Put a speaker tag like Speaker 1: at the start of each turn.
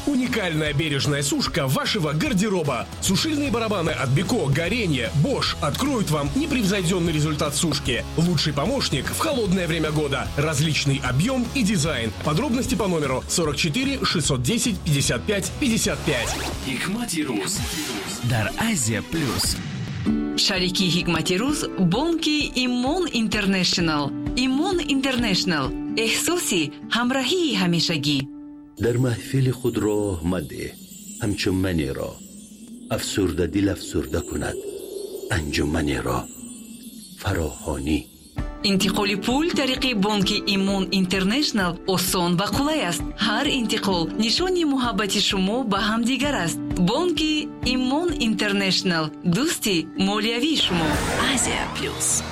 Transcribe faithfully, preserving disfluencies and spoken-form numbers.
Speaker 1: Уникальная бережная сушка вашего гардероба. Сушильные барабаны от Беко, Горение, Bosch откроют вам непревзойденный результат сушки. Лучший помощник в холодное время года. Различный объем и дизайн. Подробности по номеру сорок четыре шестьсот десять пятьдесят пять пятьдесят пять.
Speaker 2: Hikmati Ruz дар Азия Плюс.
Speaker 3: Шарики Hikmati Ruz бонки Имон Интернешнл. Имон Интернешнл. احساسی همراهی همیشگی.
Speaker 4: در محفل خود راه مده همچون منی را افسرده دل افسرده کند انجمنی را فراهانی.
Speaker 3: انتقال پول طریق بانک ایمون اینترنشنال آسان و قلای است. هر انتقال نشانی محبت شما به هم دیگر است. بانک ایمون اینترنشنال دوستی مالیوی شما. آسیا پلوس.